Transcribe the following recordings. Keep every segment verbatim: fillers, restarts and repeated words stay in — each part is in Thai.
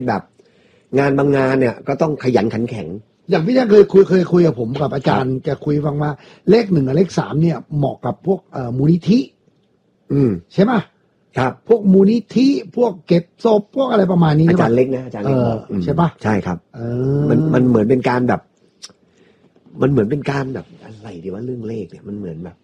แบบงานบางงานเนี่ยก็ต้องขยันขันแข็งอย่างพี่แจ๊คเคยคุยเคยคุยกับผมกับอาจารย์แกคุยฟังว่าเลขหนึ่งกับเลขสามเนี่ยเหมาะกับพวกเอ่อมูลนิธิอืมใช่ไหมครับพวกมูลนิธิพวกเก็บศพพวกอะไรประมาณนี้อาจารย์เล็กนะอาจารย์เล็กใช่ปะใช่ครับเออมันมันเหมือนเป็นการแบบมันเหมือนเป็นการแบบอะไรดีว่าเรื่องเลขเนี่ยมันเหมือนแบบ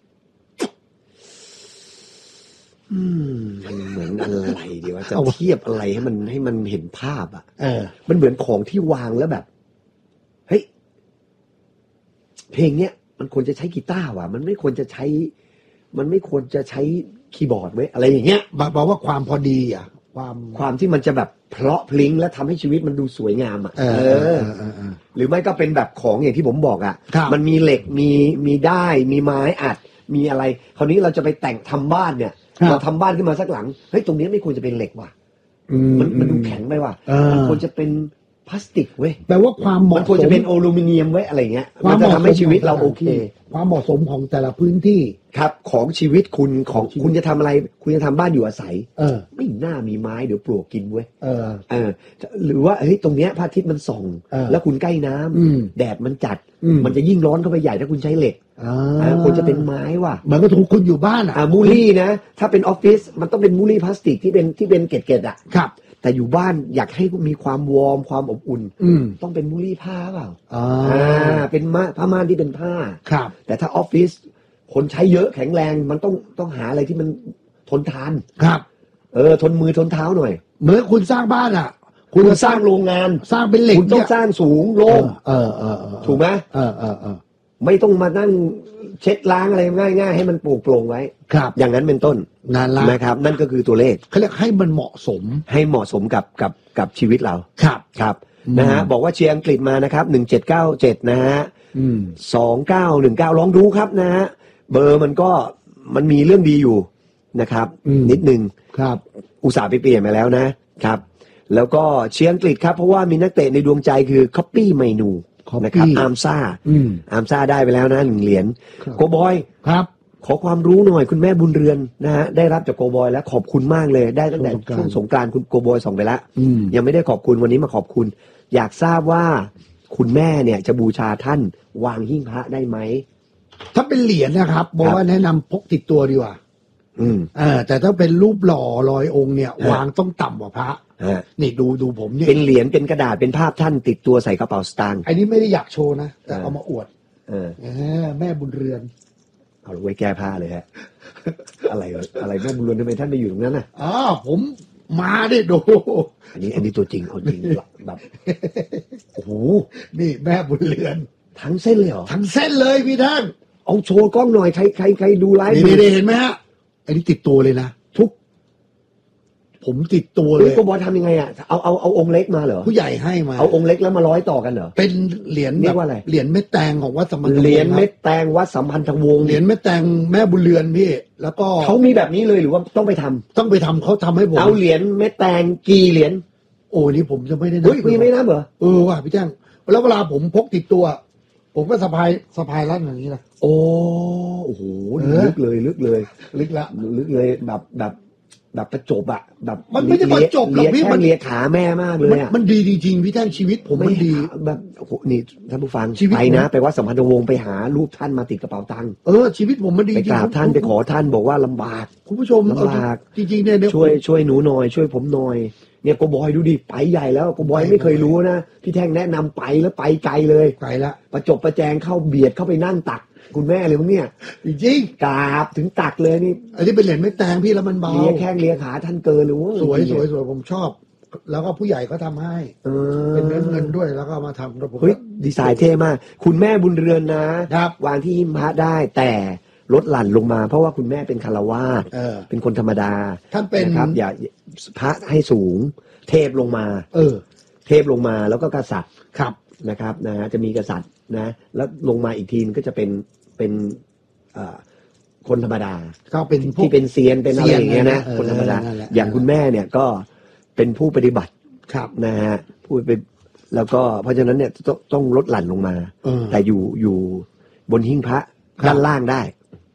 อืมมันเหมือนอะไรดีว่าจะเทียบอะไรให้มันให้มันเห็นภาพอ่ะเออมันเหมือนของที่วางแล้วแบบเฮ้ยเพลงเนี้ยมันควรจะใช้กีตาร์ว่ะมันไม่ควรจะใช้มันไม่ควรจะใช้คีย์บอร์ดไว้อะไรอย่างเงี้ยบอกว่าความพอดีอ่ะความความที่มันจะแบบเพราะพลิ้งและทำให้ชีวิตมันดูสวยงามอ่ะเออหรือไม่ก็เป็นแบบของอย่างที่ผมบอกอ่ะมันมีเหล็กมีมีได้มีไม้อัดมีอะไรคราวนี้เราจะไปแต่งทำบ้านเนี่ยเราทำบ้านขึ้นมาสักหลังเฮ้ยตรงนี้ไม่ควรจะเป็นเหล็กว่ะมันมันดูแข็งไปว่ะมันควรจะเป็นพลาสติกเว้ยแปลว่าความเหมาะสมมันควรจะเป็นอลูมิเนียมไว้อะไรเงี้ยมันจะทำให้ชีวิตเราโอเคความเหมาะสมของแต่ละพื้นที่ครับของชีวิตคุณของคุณจะทำอะไรคุณจะทำบ้านอยู่อาศัยเออไม่น่ามีไม้เดี๋ยวปลวกกินเว้ยเออเออหรือว่าเฮ้ยตรงเนี้ยพระอาทิตย์มันส่องแล้วคุณใกล้น้ำแดดมันจัดมันจะยิ่งร้อนเข้าไปใหญ่ถ้าคุณใช้เหล็กควรจะเป็นไม้ว่ะเหมือนกับทุกคุณอยู่บ้านอ่ะมูลี่นะถ้าเป็นออฟฟิศมันต้องเป็นมูลี่พลาสติกที่เป็นที่เป็นเกล็ดๆอ่ะครับแต่อยู่บ้านอยากให้มีความวอร์มความอบอุ่นต้องเป็นมูลี่ผ้าเปล่าอ่าเป็นผ้าม่านที่เป็นผ้าครับแต่ถ้าออฟฟิศคนใช้เยอะแข็งแรงมันต้องต้องหาอะไรที่มันทนทานครับเออทนมือทนเท้าหน่อยเหมื่อนคุณสร้างบ้านอ่ะคุณสร้างโรงงานสร้างเป็นเหล็กคุณต้องสร้างสูงโล่งเออเออถูกไหมเออเออเออไม่ต้องมานั่งเช็ดล้างอะไรง่ายๆให้มันโปร่งโปร่งไว้ครับอย่างนั้นเป็นต้นนั่นละนะครับนั่นก็คือตัวเลขเขาเรียกให้มันเหมาะสมให้เหมาะสมกับกับกับชีวิตเราครับครับนะฮะบอกว่าเชียร์อังกฤษมานะครับหนึ่งเจ็ดเก้าเจ็ดนะฮะสองเก้าหนึ่งเก้าลองดูครับนะฮะเบอร์มันก็มันมีเรื่องดีอยู่นะครับนิดนึงครับอุตส่าห์ไปเปลี่ยนมาแล้วนะครับแล้วก็เชียร์อังกฤษครับเพราะว่ามีนักเตะในดวงใจคือคัปปี้ไมนูนะครับอาร์มซ่าอาร์มซ่าได้ไปแล้วนะหนึ่งเหรียญโกบอยครับขอความรู้หน่อยคุณแม่บุญเรือนนะฮะได้รับจากโกบอยแล้วขอบคุณมากเลยได้ตั้งแต่ช่วงสงกรานต์คุณโกบอยส่งไปแล้วยังไม่ได้ขอบคุณวันนี้มาขอบคุณอยากทราบว่าคุณแม่เนี่ยจะบูชาท่านวางหิ้งพระได้ไหมถ้าเป็นเหรียญนะครับบอกว่าแนะนำพกติดตัวดีกว่าอืมเออแต่ถ้าเป็นรูปหล่อลอยองค์เนี่ยวางต้องต่ำกว่าพระนี่ดูดูผมเนี่ยเป็นเหรียญเป็นกระดาษเป็นภาพท่านติดตัวใส่กระเป๋าสตางค์อันนี้ไม่ได้อยากโชว์นะแต่เอามาอวดเออแม่บุญเรือนเอาไว้แก้ผ้าเลยฮะอะไรอะไรแม่บุญเรือนทำไมท่านไปอยู่ตรงนั้นน่ะอ๋อผมมาได้ดูอันนี้อันนี้ตัวจริงเอาจริงแบบโอ้โหนี่แม่บุญเรือนทั้งเส้นเลยเหรอทั้งเส้นเลยพี่ท่านเอาโชว์กล้องหน่อยใครใครใครดูไลฟ์นี่เห็นไหมฮะอันนี้ติดตัวเลยนะทุกผมติดตัวเลยก็บอยทำยังไงอ่ะเอาเอาเอาองค์เล็กมาเหรอผู้ใหญ่ให้มาเอาองค์เล็กแล้วมาร้อยต่อกันเหรอเป็นเหรียญเรียกว่าอะไรเหรียญเม็ดแตงของวัดสัมพันธวงศ์เหรียญเม็ดแตงวัดสัมพันธวงศ์เหรียญเม็ดแตงแม่บุญเรือนพี่แล้วก็เขามีแบบนี้เลยหรือว่าต้องไปทำต้องไปทำเขาทำให้ผมเอาเหรียญเม็ดแตงกี่เหรียญโอ้นี่ผมจะไม่ได้นับเฮ้ยพี่ไม่นับเหรอเออว่ะพี่แจ้งแล้วเวลาผมพกติดตัวผมก็สะพายสะพายรัดอย่างนี้นะโอ้โอ้โหลึกเลยลึกเลยลึกละลึกเลยแบบแบบแบบประจบอะแบบมันไม่ได้ประจบหรอกพี่มันเลียขาแม่มากเลยอะมันดีจริงๆพี่แท่งชีวิตผมมันดีแบบนี่ท่านผู้ฟังไปนะไปวัดสัมพันธวงศ์ไปหารูปท่านมาติดกระเป๋าตังค์เออชีวิตผมมันดีไปกราบท่านไปขอท่านบอกว่าลำบากคุณผู้ชมลำบากจริงๆเนี่ยช่วยช่วยหนูหน่อยช่วยผมหน่อยเนี่ยโกบอยดูดิไปใหญ่แล้วโกบอยไม่เคยรู้นะพี่แท่งแนะนำไปแล้วไปไกลเลยไกลละประจบประแจงเข้าเบียดเข้าไปนั่งตักคุณแม่เลยมั้งเนี่ยจริงกราบถึงตักเลยนี่อันนี้เป็นเหรียญไม่แตงพี่แล้วมันเบาเลียแข้งเลียขาท่านเกินเลยสวยสวยสวยผมชอบแล้วก็ผู้ใหญ่ก็ทำให้เป็นเงินเงินด้วยแล้วก็มาทำระบบเฮ้ยดีไซน์เท่มากคุณแม่บุญเรือนนะครับวางที่หิ้งพระได้แต่ลดหลั่นลงมาเพราะว่าคุณแม่เป็นคฤหัสถ์เป็นคนธรรมดาท่านเป็นครับอย่าพระให้สูงเทพลงมาเออเทพลงมาแล้วก็กษัตริย์ครับนะครับนะจะมีกษัตริย์นะแล้วลงมาอีกทีก็จะเป็นเป็นคนธรรมดาก็เป็นที่เป็นเซียนเป็นอะไรอย่างเงี้ยนะคนธรรมดาอย่างคุณแม่เนี่ยก็เป็นผู้ปฏิบัตินะฮะผู้ไปแล้วก็เพราะฉะนั้นเนี่ยต้องต้องลดหลั่นลงมาแต่อยู่อยู่บนหิ้งพระด้านล่างได้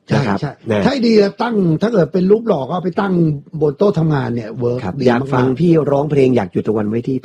ใช่นะครับใช่นะถ้าดีอะตั้งถ้าเกิดเป็นรูปหล่อก็เอาไปตั้งบนโต๊ะทำงานเนี่ยเวิร์กครับดีอยากฟังมากๆพี่ร้องเพลงอยากหยุดตะวันไว้ที่